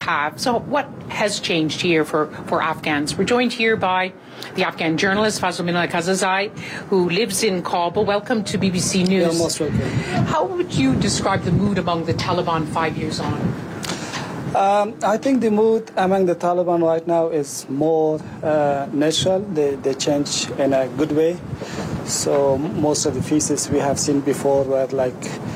have. So what has changed here for Afghans? We're joined here by the Afghan journalist Fazlullah Kazazai, who lives in Kabul. Welcome to BBC News. You're most welcome. How would you describe the mood among the Taliban 5 years on? I think the mood among the Taliban right now is more natural. They change in a good way. So most of the pieces we have seen before were like